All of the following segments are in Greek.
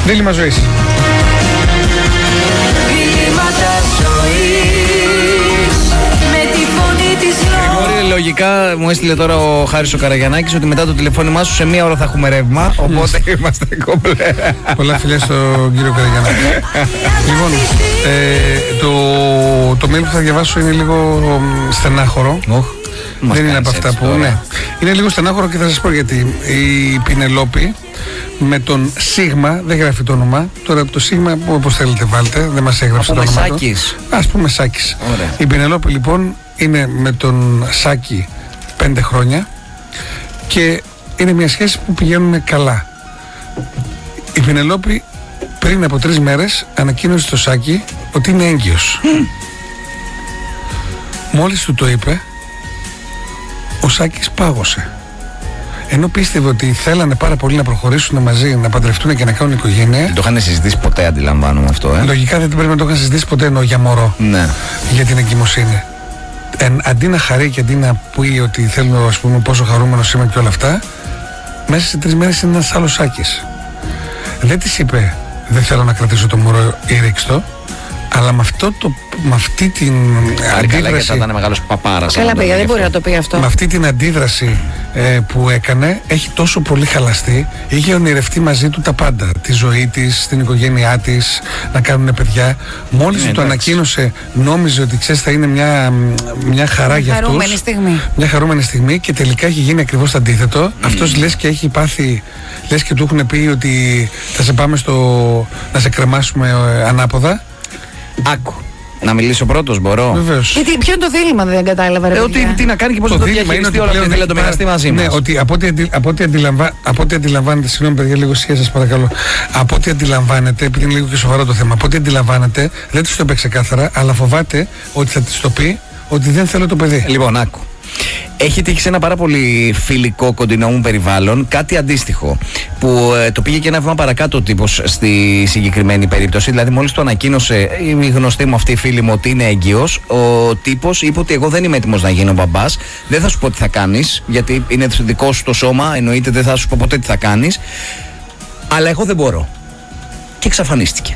Δίλημμα ζωής. Δίλημματα ζωής με τη φωνή της λόγης. Λογικά μου έστειλε τώρα ο Χάρης ο Καραγιαννάκης ότι μετά το τηλεφώνημά σου σε 1 ώρα θα έχουμε ρεύμα. Οπότε είμαστε κομπλέ. Πολλά φιλιά στον κύριο Καραγιαννάκη. Λοιπόν, το mail που θα διαβάσω είναι λίγο στενάχωρο. Δεν είναι από αυτά που. Ναι. Είναι λίγο στενάχωρο και θα σας πω γιατί. Η Πινελόπη με τον Σίγμα, δεν γράφει το όνομα. Τώρα το Σίγμα, όπως θέλετε βάλτε, δεν μας έγραψε το όνομα. Ας πούμε Σάκης. Η Πινελόπη λοιπόν είναι με τον Σάκη 5 χρόνια και είναι μια σχέση που πηγαίνουν καλά. Η Πινελόπη πριν από 3 μέρες ανακοίνωσε στο Σάκη ότι είναι έγκυος. Μόλις του το είπε, ο Σάκης πάγωσε. Ενώ πίστευε ότι θέλανε πάρα πολύ να προχωρήσουν μαζί, να παντρευτούν και να κάνουν οικογένεια. Δεν το είχαν συζητήσει ποτέ, αντιλαμβάνομαι αυτό. Λογικά δεν πρέπει να το είχαν συζητήσει ποτέ, εννοώ για μωρό. Ναι. Για την εγκυμοσύνη. Αντί να χαρεί και αντί να πει ότι θέλω, ας πούμε, πόσο χαρούμενος είμαι και όλα αυτά, μέσα σε 3 μέρες είναι ένας άλλος Σάκης. Δεν της είπε, δεν θέλω να κρατήσω το μωρό ή ρίξτο, αλλά με αυτή την αντίδραση. Θα ήταν μεγάλος παπάρας. Καλά, παιδιά, δεν μπορεί να το πει αυτό. Με αυτή την αντίδραση που έκανε, έχει τόσο πολύ χαλαστεί. Είχε ονειρευτεί μαζί του τα πάντα. Τη ζωή της, την οικογένειά της, να κάνουν παιδιά. Μόλις του το ανακοίνωσε, νόμιζε ότι ξέρεις θα είναι μια χαρά για αυτούς. Μια χαρούμενη στιγμή και τελικά έχει γίνει ακριβώς το αντίθετο. Αυτός λες και έχει πάθει, λες και του έχουν πει ότι θα σε πάμε να σε κρεμάσουμε ανάποδα. Άκου. Να μιλήσω πρώτος, μπορώ. Βεβαίως. Γιατί ποιο είναι το δίλημμα, δεν κατάλαβα. Ότι τι να κάνει και πώς θα το διαχειριστεί όλα αυτά. Θέλει να το μοιραστεί μαζί μας. Ναι, ότι από ό,τι αντιλαμβάνετε, συγγνώμη παιδιά, λίγο σχέση σας παρακαλώ. Από ό,τι αντιλαμβάνετε, επειδή είναι λίγο και σοβαρό το θέμα, από ό,τι αντιλαμβάνετε, δεν της το είπε ξεκάθαρα, αλλά φοβάται ότι θα της το πει ότι δεν θέλω το παιδί. Λοιπόν, άκου. Έχει τύχει σε ένα πάρα πολύ φιλικό κοντινό μου περιβάλλον κάτι αντίστοιχο που το πήγε και ένα βήμα παρακάτω ο τύπος στη συγκεκριμένη περίπτωση. Δηλαδή, μόλις το ανακοίνωσε η γνωστή μου αυτή η φίλη μου ότι είναι έγκυος, ο τύπος είπε ότι εγώ δεν είμαι έτοιμος να γίνω μπαμπάς. Δεν θα σου πω τι θα κάνεις, γιατί είναι δικό σου το σώμα. Εννοείται δεν θα σου πω ποτέ τι θα κάνεις. Αλλά εγώ δεν μπορώ. Και εξαφανίστηκε.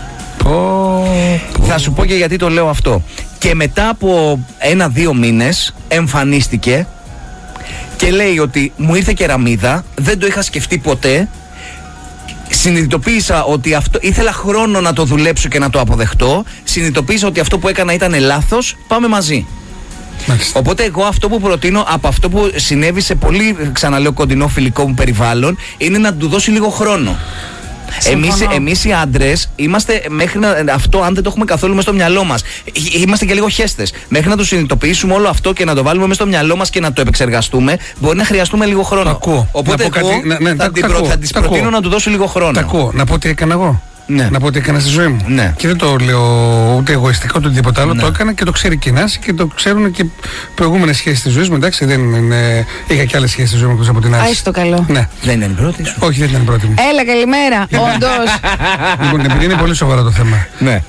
Θα σου πω και γιατί το λέω αυτό. Και μετά από 1-2 μήνες εμφανίστηκε και λέει ότι μου ήρθε κεραμίδα, δεν το είχα σκεφτεί ποτέ. Συνειδητοποίησα ότι αυτό, ήθελα χρόνο να το δουλέψω και να το αποδεχτώ. Συνειδητοποίησα ότι αυτό που έκανα ήταν λάθος, πάμε μαζί. Μάλιστα. Οπότε εγώ αυτό που προτείνω από αυτό που συνέβη σε πολύ, ξαναλέω, κοντινό φιλικό μου περιβάλλον, είναι να του δώσει λίγο χρόνο. Εμείς οι άντρες είμαστε μέχρι αυτό, αν δεν το έχουμε καθόλου μες στο μυαλό μας, είμαστε και λίγο χέστες. Μέχρι να το συνειδητοποιήσουμε όλο αυτό και να το βάλουμε μες στο μυαλό μας και να το επεξεργαστούμε, μπορεί να χρειαστούμε λίγο χρόνο. Ακούω. Οπότε θα της προτείνω να του δώσω λίγο χρόνο. Τα ακούω. Να πω τι έκανα εγώ. Ναι. Να πω ότι έκανα στη ζωή μου. Ναι. Και δεν το λέω ούτε εγωιστικό ούτε οτιδήποτε άλλο. Ναι. Το έκανα και το ξέρει και η Νάση και το ξέρουν και προηγούμενες σχέσεις της ζωής μου. Εντάξει, δεν είναι. Είχα και άλλες σχέσεις στη ζωή μου εκτός από την Νάση. Άισε το καλό. Ναι. Δεν ήταν η πρώτη σου. Όχι, δεν ήταν η πρώτη μου. Έλα, καλημέρα. Όντως. Λοιπόν, επειδή είναι πολύ σοβαρό το θέμα. Ναι.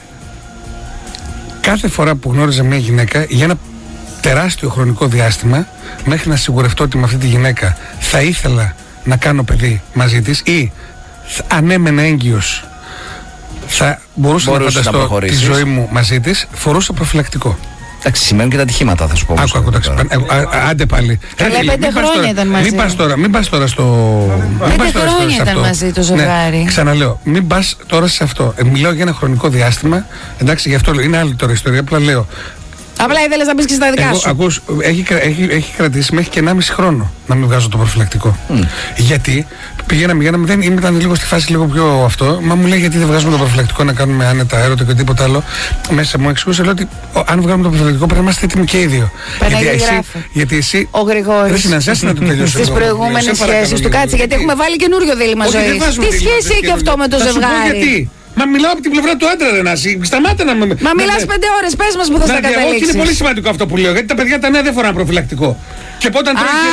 Κάθε φορά που γνώριζα μια γυναίκα για ένα τεράστιο χρονικό διάστημα, μέχρι να σιγουρευτώ ότι με αυτή τη γυναίκα θα ήθελα να κάνω παιδί μαζί της ή αν έμενα έγκυος θα μπορούσα να φανταστώ τη ζωή μου μαζί της, φορούσα προφυλακτικό. Εντάξει, σημαίνουν και τα ατυχήματα, θα σου πω. Άκου, άντε πάλι. Καλά, 5 χρόνια ήταν μαζί. Μην πας τώρα στο. 5 χρόνια ήταν μαζί το ζευγάρι. Ξαναλέω, μην πας τώρα σε αυτό. Μιλάω για ένα χρονικό διάστημα. Εντάξει, γι' αυτό λέω. Είναι άλλη τώρα ιστορία. Απλά λέω. Απλά ήθελες να πεις και στα δικά σου. Ακούς, έχει κρατήσει μέχρι και 1,5 χρόνο να μην βγάζω το προφυλακτικό. Γιατί πηγαίναμε, δεν ήταν λίγο στη φάση λίγο πιο αυτό. Μα μου λέει γιατί δεν βγάζουμε το προφυλακτικό να κάνουμε άνετα έρωτα και οτιδήποτε άλλο. Μέσα μου εξηγούσε, λέω ότι αν βγάλουμε το προφυλακτικό πρέπει να είμαστε έτοιμοι και οι δύο. Γιατί εσύ. Ο Γρηγόρης. Δεν συναντιάσαι να το τελειώσει. Στις προηγούμενες σχέσεις του, κάτσε, γιατί έχουμε βάλει καινούριο δίλημμα ζωής. Τι σχέση έχει αυτό με το ζευγάρι? Μα μιλάω από την πλευρά του άντρα, ρε Νάση. Σταμάτα να με. Μα μιλάς 5 ώρες, πες μας που θα στα καταλήξεις. Όχι, είναι πολύ σημαντικό αυτό που λέω. Γιατί τα παιδιά τα νέα δεν φοράνε προφυλακτικό. Και όταν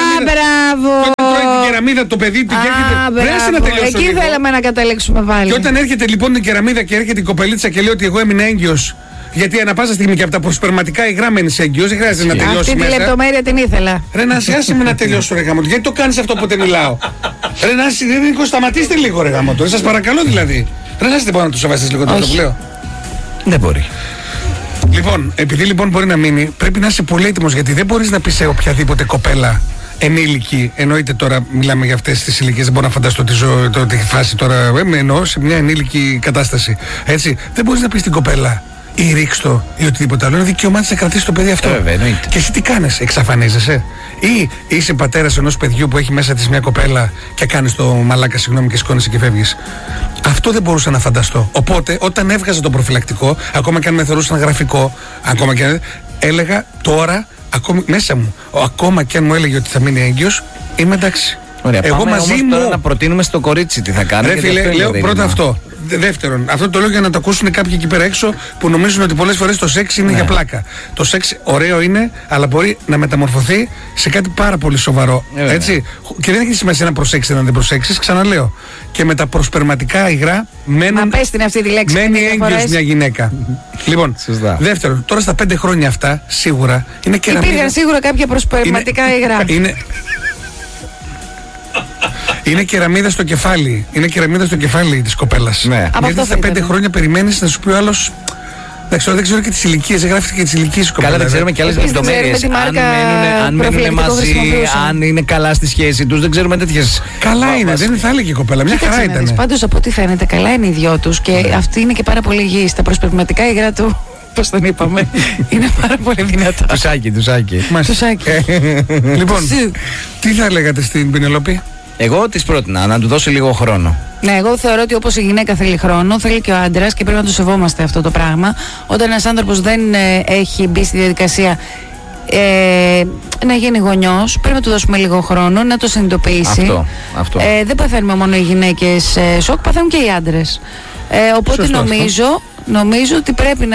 τρώει την κεραμίδα το παιδί του και έρχεται. Να τελειώσει. Εκεί θέλαμε να καταλήξουμε πάλι. Και όταν έρχεται λοιπόν την κεραμίδα και έρχεται η κοπελίτσα και λέει ότι εγώ έμεινα έγκυος. Γιατί ανά πάσα στιγμή και από τα προσπερματικά υγράμμενης έγκυος δεν χρειάζεται να τελειώσει. Αυτή τη λεπτομέρεια την ήθελα. Ρε Νάση, άσε με να τελειώσω, ρε γάμο. Γιατί το κάνεις αυτό όποτε μιλάω? Ρε Νίκο, σταματήστε λίγο ρε γάμο τώρα, σας παρακαλώ δηλαδή. Ρε Νάση, δεν μπορώ να του σεβαστείς λίγο τώρα που λέω. Δεν μπορεί. Λοιπόν, επειδή λοιπόν μπορεί να μείνει, πρέπει να είσαι πολύ έτοιμος, γιατί δεν μπορείς να πεις σε οποιαδήποτε κοπέλα ενήλικη, εννοείται τώρα μιλάμε για αυτές τις ηλικίες, δεν μπορώ να φανταστώ τη φάση τώρα, εννοώ σε μια ενήλικη κατάσταση. Έτσι, δεν μπορείς να πεις στην κοπέλα ή ρίξτο ή οτιδήποτε άλλο. Είναι δικαίωμά της να κρατήσει το παιδί αυτό. Και εσύ τι κάνεις, εξαφανίζεσαι? Ή είσαι πατέρας ενός παιδιού που έχει μέσα της μια κοπέλα και κάνεις το μαλάκα, συγγνώμη, και σηκώνεσαι και φεύγεις? Αυτό δεν μπορούσα να φανταστώ. Οπότε, όταν έβγαζα το προφυλακτικό, ακόμα και αν με θεωρούσαν γραφικό, ακόμα και αν έλεγα τώρα, ακόμα, μέσα μου, ακόμα και αν μου έλεγε ότι θα μείνει έγκυος, είμαι εντάξει. Ωραία, εγώ πάμε μαζί μου τώρα να προτείνουμε στο κορίτσι τι θα κάνει. Ρε φίλε, λέω πρώτα αυτό. Δεύτερον, αυτό το λέω για να το ακούσουν κάποιοι εκεί πέρα έξω που νομίζουν ότι πολλές φορές το σεξ είναι για πλάκα. Το σεξ ωραίο είναι, αλλά μπορεί να μεταμορφωθεί σε κάτι πάρα πολύ σοβαρό. Έτσι. Και δεν έχει σημασία να προσέξεις ή να δεν προσέξεις, ξαναλέω. Και με τα προσπερματικά υγρά μένει έγκυος μια γυναίκα. Λοιπόν, δεύτερον, τώρα στα 5 χρόνια αυτά σίγουρα είναι κεραμίδα. Υπήρχαν σίγουρα κάποια προσπερματικά υγρά. Είναι κεραμίδα στο κεφάλι. Είναι κεραμίδα στο κεφάλι της κοπέλας. Ναι. Γιατί στα 5 χρόνια περιμένεις να σου πει ο άλλος. Δεν ξέρω και τις ηλικίες, δεν γράφει και τις ηλικίες κοπέλας. Καλά, δεν ξέρουμε και άλλες λεπτομέρειες. Αν μένουν μαζί, αν είναι καλά στη σχέση τους, δεν ξέρουμε τέτοιες. Καλά είναι, δεν θα έλεγε η κοπέλα. Μια χαρά ήταν. Πάντως από ό,τι φαίνεται, καλά είναι οι δυο τους και αυτή είναι και πάρα πολύ υγιής. Τα προσπερματικά υγρά του. Πώς τον είπαμε, είναι πάρα πολύ δυνατά. Τουσάκι. Λοιπόν, τι θα λέγατε στην Πινελόπη? Εγώ της πρότεινα να του δώσει λίγο χρόνο. Ναι, εγώ θεωρώ ότι όπως η γυναίκα θέλει χρόνο, θέλει και ο άντρας και πρέπει να το σεβόμαστε αυτό το πράγμα. Όταν ένας άνθρωπος δεν έχει μπει στη διαδικασία να γίνει γονιός, πρέπει να του δώσουμε λίγο χρόνο, να το συνειδητοποιήσει. Αυτό. Δεν παθαίνουμε μόνο οι γυναίκες σοκ, παθαίνουν και οι άντρες. Οπότε νομίζω ότι πρέπει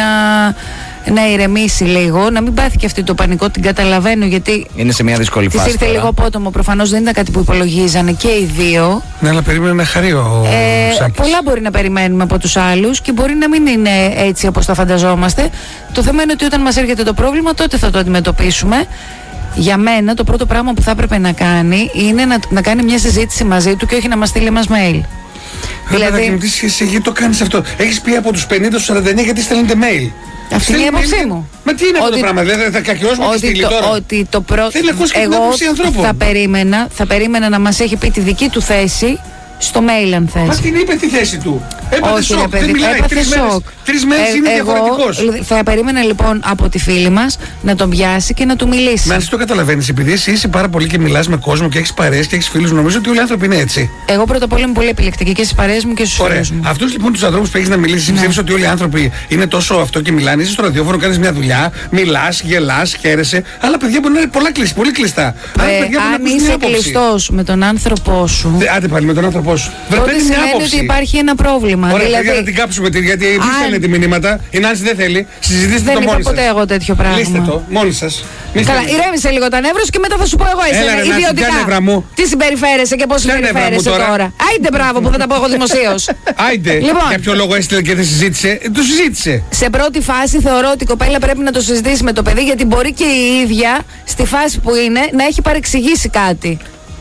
να ηρεμήσει λίγο, να μην πάθει και αυτή το πανικό. Την καταλαβαίνω, γιατί είναι σε μια δύσκολη φάση. Της ήρθε λίγο απότομο, προφανώς δεν ήταν κάτι που υπολογίζανε και οι δύο. Ναι, αλλά περίμενε να χαρεί ο Σάκης. Πολλά μπορεί να περιμένουμε από τους άλλους και μπορεί να μην είναι έτσι όπως τα φανταζόμαστε. Το θέμα είναι ότι όταν μας έρχεται το πρόβλημα, τότε θα το αντιμετωπίσουμε. Για μένα το πρώτο πράγμα που θα έπρεπε να κάνει είναι να κάνει μια συζήτηση μαζί του και όχι να μας στείλει μας mail. Δηλαδή, τι σχέση έχει, το κάνεις αυτό? Έχεις πει από τους 50 στους 49 γιατί στέλνετε mail. Αυτή είναι η άποψή μου. Μα τι είναι αυτό το πράγμα, δηλαδή θα κακιώσουμε τη στήλη τώρα? Θέλει να ακούσει και την άποψη ανθρώπων. Θα περίμενα να μας έχει πει τη δική του θέση στο mail αν θες. Μα την είπε τη θέση του. Έπαθε σοκ, δεν μιλάει, τρεις μέρες είναι διαφορετικός. Θα περίμενα λοιπόν από τη φίλη μας να τον πιάσει και να του μιλήσει. Να το καταλαβαίνεις, επειδή εσύ είσαι πάρα πολύ και μιλάς με κόσμο και έχεις παρέες και έχεις φίλους, νομίζω ότι όλοι οι άνθρωποι είναι έτσι. Εγώ πρώτα απ' όλα είμαι πολύ επιλεκτική και στις παρέες μου και στους φίλους μου. Αυτούς λοιπόν τους ανθρώπους που έχεις να μιλήσεις, πιστεύεις ότι όλοι οι άνθρωποι είναι τόσο αυτό και μιλάνε? Είσαι στο ραδιόφωνο, κάνεις μια δουλειά, μιλάς, γελάς, χαίρεσαι, αλλά παιδιά μπορεί να είναι πολύ κλειστά. Αν είσαι κλειστός με τον άνθρωπό σου. Άντε πάλι με τον άνθρωπό σου. Τότε σημαίνει ότι υπάρχει ένα πρόβλημα. Ωραία, δηλαδή, να την κάψουμε, γιατί εμείς στέλνετε μηνύματα. Η Νάνση δεν θέλει. Συζητήστε το μόνοι σας. Δεν είπα ποτέ εγώ τέτοιο πράγμα. Λύστε το μόνοι σας. Καλά, ηρέμησε λίγο τα νεύρα σου και μετά θα σου πω εγώ εσένα ιδιωτικά. Τι συμπεριφέρεσαι και πώς συμπεριφέρεσαι τώρα. Άιντε μπράβο που θα τα πω εγώ δημοσίως. Άιντε. Για ποιο λόγο έστειλε και δεν συζήτησε? Το συζήτησε. Σε πρώτη φάση θεωρώ ότι η κοπέλα πρέπει να το συζητήσει με το παιδί, γιατί μπορεί και η ίδια στη φάση που είναι να έχει παρεξηγήσει κάτι.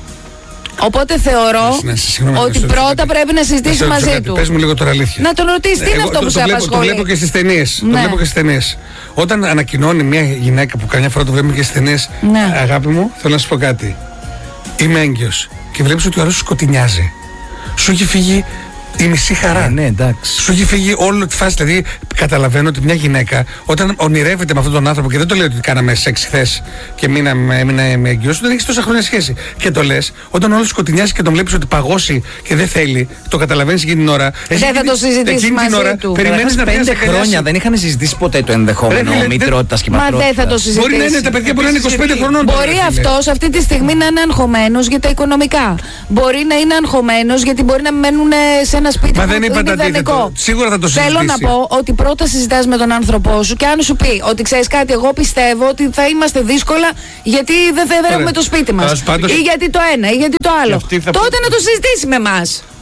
Οπότε θεωρώ ότι πρώτα πρέπει να συζητήσει μαζί του. Πες μου λίγο τώρα αλήθεια. Να τον ρωτήσει τι είναι αυτό που σε απασχολεί. Το βλέπω και στις ταινίες. Όταν ανακοινώνει μια γυναίκα που καμιά φορά το βλέπουμε και στις ταινίες, αγάπη μου, θέλω να σου πω κάτι. Είμαι έγκυος. Και βλέπεις ότι ο άλλος σου σκοτεινιάζει. Σου έχει φύγει η μισή χαρά. Ναι, εντάξει. Σου έχει φύγει όλη τη φάση. Δηλαδή, καταλαβαίνω ότι μια γυναίκα, όταν ονειρεύεται με αυτόν τον άνθρωπο, και δεν το λέω ότι κάναμε σεξ χθες και έμεινα με έγκυος, δεν έχει τόσα χρόνια σχέση. Και το λες, όταν όλο σκοτεινιάζει και τον βλέπεις ότι παγώσει και δεν θέλει, το καταλαβαίνεις εκείνη την ώρα. Δεν θα το συζητήσει μαζί του. Περιμένεις να πιάσει 5 χρόνια δεν είχαν συζητήσει ποτέ το ενδεχόμενο μητρότητας και πατρότητας. Μα δεν θα το συζητήσει. Μπορεί να είναι τα παιδιά, μπορεί να είναι 25 χρονών. Μπορεί αυτός αυτή τη στιγμή να είναι αγχωμένος για τα οικονομικά. Μπορεί να είναι αγχωμένος γιατί μπορεί να μένουν σε ένα σπίτι που είναι ιδανικό. Σίγουρα θα το συζητήσει. Θέλω να πω ότι πρώτα συζητάς με τον άνθρωπό σου και αν σου πει ότι ξέρεις κάτι, εγώ πιστεύω ότι θα είμαστε δύσκολα γιατί δεν έχουμε το σπίτι μας. Ή γιατί το ένα ή γιατί το άλλο. Τότε να το συζητήσει με εμάς.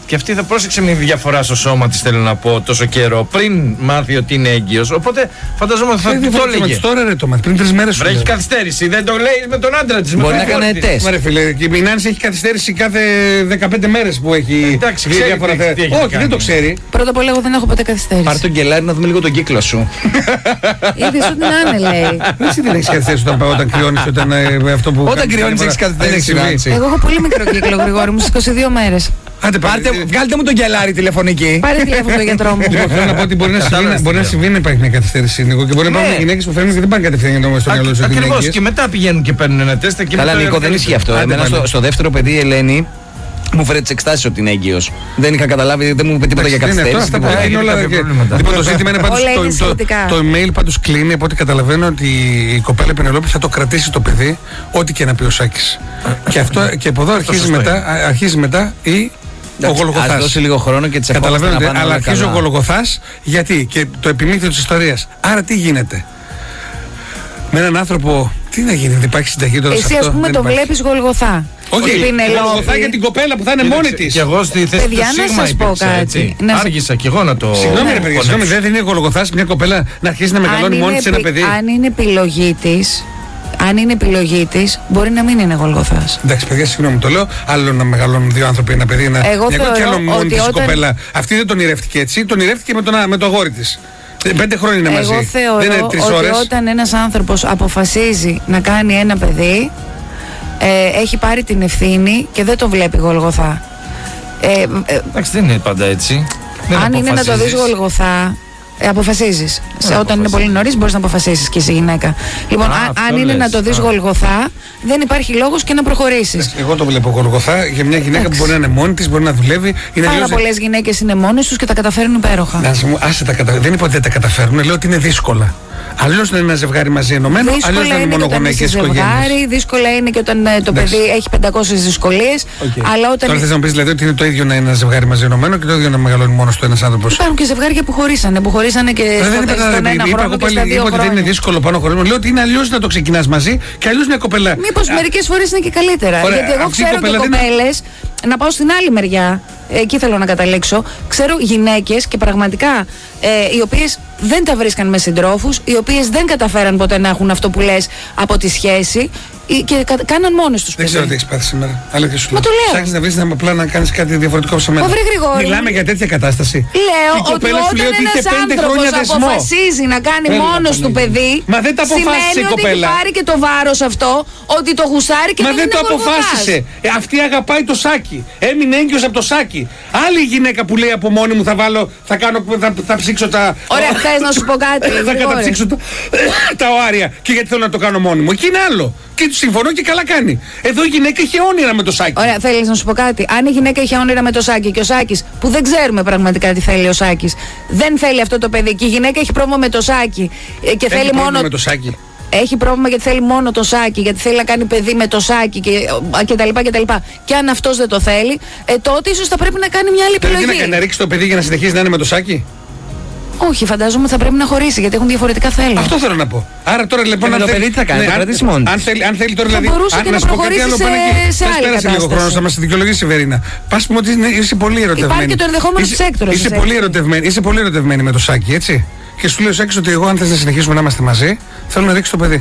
Και αυτή θα πρόσεξε μια διαφορά στο σώμα της, θέλω να πω, τόσο καιρό πριν μάθει ότι είναι έγκυος. Οπότε φανταζόμαστε θα το έλεγε. Τώρα ρε το μάθει, πριν 3 μέρες. Έχει καθυστέρηση, δεν το λέει με τον άντρα της. Μπορεί να κάνει τεστ. Μα ρε φίλε, η Νάνση έχει καθυστέρηση κάθε 15 μέρες που έχει. Εντάξει, ξέρει διάφορα. Όχι, δεν το ξέρει. Πρώτα απ' όλα, εγώ δεν έχω ποτέ καθυστέρηση. Πάρ' τον κελάρι να δούμε λίγο τον κύκλο σου. Είδες ότι να είναι, λέει. Εσύ δεν έχεις καθυστέρηση όταν κρυώνεις, αυτό που. Όταν κρυώνεις έχεις καθυστέρηση. Εγώ έχω πολύ μικρό κύκλο, Γρηγόρη μου, στις 22 μέρες. Βγάλτε μου τον κελάρι τηλεφωνική. Πάρε τηλέφωνο τον γιατρό μου. Θέλω να πω ότι μπορεί να συμβεί να υπάρχει μια καθυστέρηση Νίκο, και μπορεί να υπάρχουν γυναίκες που φέρνουν και δεν πάνε κατευθείαν στο μυαλό του. Ακριβώς, και μετά πηγαίνουν και παίρνουν ένα τεστ. Καλά, Νίκο, δεν ισχύει αυτό. Εμένα στο δεύτερο παιδί η Ελένη μου φέρε τις εξετάσεις ότι είναι έγκυος. Δεν είχα καταλάβει, δεν μου είπε τίποτα για καθυστέρηση. Λοιπόν, το ζήτημα είναι πάντως το email πάντως κλείνει, από ό,τι καταλαβαίνω ότι η κοπέλα Πενελόπη θα το κρατήσει το παιδί, ό,τι και να πει ο Σάκης. Και από εδώ αρχίζει μετά ο Γολγοθάς. Ας δώσει λίγο χρόνο και τις επόμενες να πάνε. Αλλά αρχίζει ο Γολγοθάς, γιατί και το επιμήθειο της ιστορίας. Άρα τι γίνεται με έναν άνθρωπο, τι να γίνει, δεν υπάρχει συνταγή τώρα. Εσύ ας πούμε το βλέπεις Γολγοθά. Όχι, Γολγοθά για την κοπέλα που θα είναι μόνη της. Και εγώ στη θέση του Σίγμα υπήρξα, έτσι. Άργησα κι εγώ να το. Συγγνώμη ρε παιδιά, δεν είναι Γολγοθάς μια κοπέλα να αρχίσει να μεγαλώνει μόνη της ένα παιδί. Αν είναι επιλογή της, μπορεί να μην είναι Γολγοθάς. Εντάξει, παιδιά, συγγνώμη, το λέω. Άλλο να μεγαλώνουν δύο άνθρωποι ένα παιδί, εγώ και άλλο μόνη της κοπέλα. Αυτή δεν τον ηρεύτηκε έτσι, τον ηρεύτηκε με το αγόρι της. 5 χρόνια είναι μαζί. Εγώ θεωρώ ότι όταν ένας άνθρωπος αποφασίζει να κάνει ένα παιδί, έχει πάρει την ευθύνη και δεν το βλέπει Γολγοθά. Εντάξει, δεν είναι πάντα έτσι. Αν είναι να το δεις Γολγοθά, αποφασίζεις. Όταν είναι πολύ νωρίς μπορείς να αποφασίσεις και εσύ γυναίκα. Λοιπόν, αν είναι να το δεις Γολγοθά, δεν υπάρχει λόγος και να προχωρήσεις. Εγώ το βλέπω Γολγοθά για μια γυναίκα που μπορεί να είναι μόνη της, μπορεί να δουλεύει. Πάρα πολλές γυναίκες είναι μόνες τους και τα καταφέρνουν υπέροχα. Δεν είπα ότι δεν τα καταφέρουν, λέω ότι είναι δύσκολα. Αλλιώς να είναι ένα ζευγάρι μαζί ενωμένο, αλλιώς να είναι μονογονεϊκές οικογένειες. Δύσκολα είναι και όταν το παιδί έχει 500 δυσκολίες. Αλλά όταν. Τώρα θες να μου πεις δηλαδή ότι είναι το ίδιο να είναι ένα ζευγάρι μαζί ενωμένο και το ίδιο να μεγαλώνει μόνος του ένας άνθρωπος. Υπάρχουν και ζευγάρια που χωρίσανε και στον ένα χρόνο και στα 2 χρόνια. Δεν είναι δύσκολο πάνω χωρίς. Λέω ότι είναι αλλιώς να το ξεκινάς μαζί και αλλιώς μια κοπέλα. Μήπως μερικές φορές είναι και καλύτερα. Γιατί εγώ ξέρω και κοπέλες. Να πάω στην άλλη μεριά, εκεί θέλω να καταλήξω. Ξέρω γυναίκες και πραγματικά οι οποίες δεν τα βρίσκαν με συντρόφους, οι οποίες δεν καταφέραν ποτέ να έχουν αυτό που λες από τη σχέση και κάναν μόνες τους. Δεν ξέρω τι έχεις πάθει σήμερα. Αλήθεια σου λέω. Ψάχνεις να βρεις απλά να κάνεις κάτι διαφορετικό από μένα. Μιλάμε για τέτοια κατάσταση. Λέω ότι όταν ένας άνθρωπος αποφασίζει να κάνει μόνος του παιδί, σημαίνει ότι έχει πάρει και το βάρος αυτό, ότι το γουστάρει και δεν είναι το αποφάσισε. Αυτή αγαπάει το Σάκη. Έμεινε έγκυος από το Σάκη. Άλλη γυναίκα που λέει από μόνη μου θα ψήξω τα. Ωραία, θες να σου πω κάτι. Θα καταψύξω τα οάρια. Και γιατί θέλω να το κάνω μόνη μου. Εκεί είναι άλλο. Και του συμφωνώ και καλά κάνει. Εδώ η γυναίκα είχε όνειρα με το Σάκη. Ωραία, θέλεις να σου πω κάτι. Αν η γυναίκα είχε όνειρα με το Σάκη και ο Σάκης, που δεν ξέρουμε πραγματικά τι θέλει ο Σάκης, δεν θέλει αυτό το παιδί και η γυναίκα έχει πρόβλημα με το Σάκη και θέλει μόνο. Με το Σάκη. Έχει πρόβλημα γιατί θέλει μόνο το Σάκη, γιατί θέλει να κάνει παιδί με το Σάκη και τα λοιπά και τα λοιπά. Και αν αυτός δεν το θέλει, τότε ίσως θα πρέπει να κάνει μια άλλη επιλογή. Θέλει να ρίξει το παιδί για να συνεχίσει να είναι με το Σάκη. Όχι, φαντάζομαι ότι θα πρέπει να χωρίσει γιατί έχουν διαφορετικά θέλω. Αυτό θέλω να πω. Άρα τώρα λοιπόν. Το παιδί τι θα κάνει, αν θέλει τώρα δηλαδή. Θα μπορούσε και να προχωρήσει σε άλλη κατάσταση. Λίγο χρόνο να μας δικαιολογήσει η Βερίνα. Πας πούμε ότι είσαι πολύ ερωτευμένη. Υπάρχει και το ενδεχόμενο της έκτρωσης. Είσαι πολύ ερωτευμένη με το Σάκη, έτσι. Και σου λέει ο Σάκης ότι εγώ, αν θες να συνεχίσουμε να είμαστε μαζί, θέλω να ρίξει το παιδί.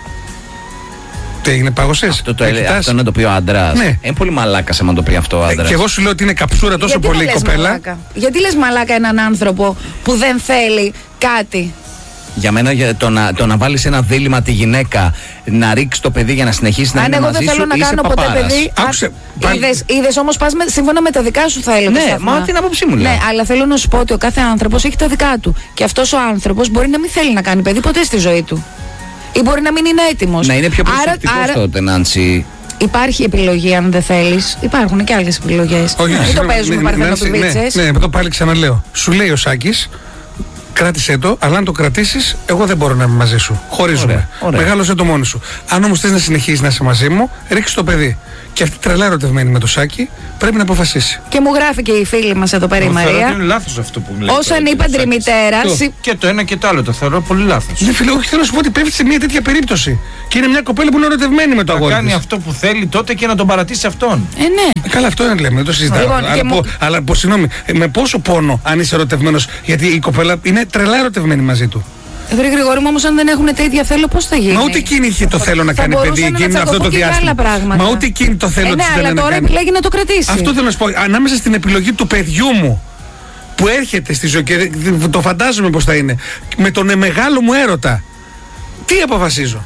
Τι έγινε, πάγωσες? Αυτό να το πει ο άντρας. Ναι. Είναι πολύ μαλάκα άμα το πει αυτό ο άντρας. Και εγώ σου λέω ότι είναι καψούρα τόσο πολύ η κοπέλα. Μαλάκα? Γιατί λες μαλάκα έναν άνθρωπο που δεν θέλει κάτι? Για μένα το να βάλεις ένα δίλημμα τη γυναίκα να ρίξει το παιδί για να συνεχίσει να είναι μαζί σου. Αν εγώ δεν θέλω να κάνω ποτέ παιδί. Είδες όμως πας σύμφωνα με τα δικά σου θα έλεγα. Ναι, μα την άποψή μου λέω. Ναι, αλλά θέλω να σου πω ότι ο κάθε άνθρωπος έχει τα δικά του. Και αυτός ο άνθρωπος μπορεί να μην θέλει να κάνει παιδί ποτέ στη ζωή του. Ή μπορεί να μην είναι έτοιμος. Να είναι πιο προσεκτικός τότε, Νάντσι. Υπάρχει επιλογή αν δεν θέλεις. Υπάρχουν και άλλες επιλογές. Μην το παίζουμε παρθενοπιβίτσες. Ναι, το πάλι ξαναλέω. Σου λέει ο Σάκης, κράτησέ το, αλλά αν το κρατήσεις, εγώ δεν μπορώ να είμαι μαζί σου. Χωρίζουμε. Μεγάλωσε το μόνος σου. Αν όμως θες να συνεχίσεις να είσαι μαζί μου, ρίξε το παιδί. Και αυτή τρελά ερωτευμένη με το Σάκη πρέπει να αποφασίσει. Και μου γράφει και η φίλη μας εδώ πέρα η Μαρία. Είναι λάθος αυτό που λέει. Ως ανήπαντρη μητέρα. Και το ένα και το άλλο το θεωρώ πολύ λάθος. Ναι, φίλε, όχι, θέλω να σου πω ότι πέφτει σε μια τέτοια περίπτωση. Και είναι μια κοπέλα που είναι ερωτευμένη με το αγόρι. Να κάνει αυτό που θέλει τότε και να τον παρατήσει αυτόν. Ναι. Καλά, αυτό δεν λέμε, δεν το συζητάμε. Αλλά συγγνώμη, με πόσο πόνο αν είσαι ερωτευμένος, γιατί η κοπέλα είναι τρελά ερωτευμένη μαζί του. Βρε Γρηγόρη μου, όμως αν δεν έχουν τα ίδια θέλω, πώς θα γίνει? Μα ούτε εκείνη είχε το θέλω να κάνει παιδί εκείνη αυτό το διάστημα. Μα ούτε εκείνη το θέλω ναι, αλλά τώρα επιλέγει να το κρατήσει. Αυτό θέλω να σου πω. Ανάμεσα στην επιλογή του παιδιού μου που έρχεται στη ζωή και το φαντάζομαι πως θα είναι, με τον μεγάλο μου έρωτα, τι αποφασίζω?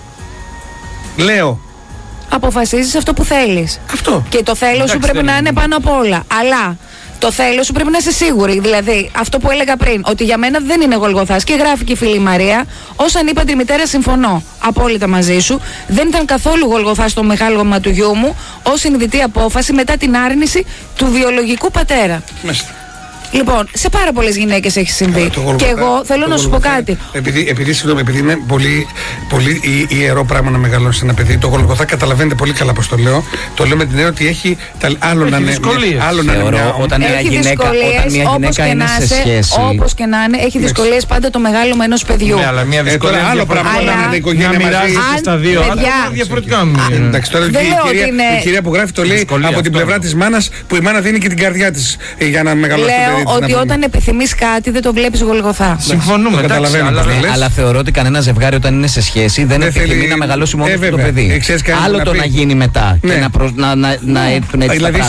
Λέω. Αποφασίζεις αυτό που θέλεις. Αυτό. Και το θέλω σου πρέπει να είναι πάνω απ' όλα. Αλλά το θέλω σου πρέπει να είσαι σίγουρη. Δηλαδή, αυτό που έλεγα πριν, ότι για μένα δεν είναι Γολγοθάς. Και γράφει και η φίλη Μαρία, ως ανήπαντρη μητέρα συμφωνώ απόλυτα μαζί σου. Δεν ήταν καθόλου Γολγοθάς το μεγάλωμα του γιού μου, ως συνειδητή απόφαση μετά την άρνηση του βιολογικού πατέρα. Μάλιστα. Λοιπόν, σε πάρα πολλές γυναίκες έχει συμβεί. Και εγώ θέλω να σου πω κάτι. Επειδή είναι πολύ ιερό πράγμα να μεγαλώσει ένα παιδί, το Γολγοθά καταλαβαίνετε πολύ καλά πως το λέω. Το λέω με την έννοια ότι έχει άλλο να είναι. Όταν μια γυναίκα είναι σε σχέση. Όπως και να είναι, έχει δυσκολίες πάντα το μεγάλωμα ενός παιδιού. Ναι, αλλά μια δυσκολία άλλο πράγμα όταν είναι η οικογένεια μαζί. Στα δύο. Διαφορετικά. Εντάξει, τώρα η κυρία που γράφει το λέει από την πλευρά της μάνας, που η μάνα δίνει και την καρδιά της για να μεγαλώσει. Ότι όταν επιθυμείς κάτι δεν το βλέπεις Γολγοθά. Συμφωνούμε, αλλά θεωρώ ότι κανένα ζευγάρι όταν είναι σε σχέση δεν επιθυμεί να μεγαλώσει μόνο το παιδί. Άλλο το να γίνει μετά και να έρθουν έτσι. Δηλαδή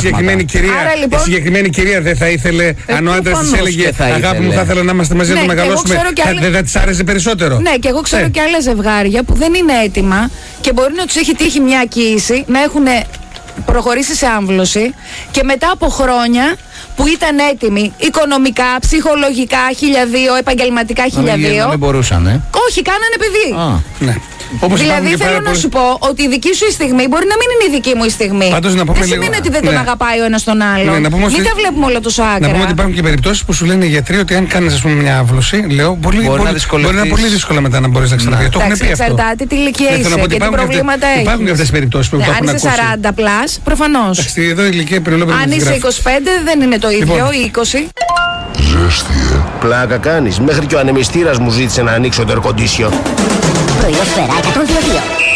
η συγκεκριμένη κυρία δεν θα ήθελε, αν ο άντρας της έλεγε αγάπη μου θα ήθελα να είμαστε μαζί να το μεγαλώσουμε, δεν θα της άρεσε περισσότερο? Ναι, και εγώ ξέρω και άλλα ζευγάρια που δεν είναι έτοιμα και μπορεί να τους έχει τύχει μια κοίηση, να έχουν προχωρήσει σε άμβλωση και μετά από χρόνια που ήταν έτοιμοι οικονομικά, ψυχολογικά, 1002, επαγγελματικά 1002. Δεν μπορούσαν, Όχι, κάνανε παιδί. Ναι. Δηλαδή θέλω να σου πω ότι η δική σου η στιγμή μπορεί να μην είναι η δική μου η στιγμή. Δεν σημαίνει ότι δεν τον αγαπάει ο ένας τον άλλο. Μην τα βλέπουμε όλα τόσο άκρα. Να πούμε ότι υπάρχουν και περιπτώσεις που σου λένε οι γιατροί ότι αν κάνεις μια άμβλωση, λέω, μπορεί να είναι πολύ δύσκολο μετά να μπορείς να ξαναβγείς. Το έχουν πει αυτό. Εξαρτάται τι ηλικία είσαι και τι προβλήματα έχεις. Υπάρχουν και αυτές τις περιπτώσεις που το έχουν ακούσει. Αν είσαι 40+, προφανώς. Αν είσαι 25 δεν είναι το ίδιο, ή 20. Ζέστη, Πλάκα κάνεις. Μέχρι και ο ανεμιστήρας μου ζήτησε να ανοίξω το air condition. Προϊόν Σφαίρα 102.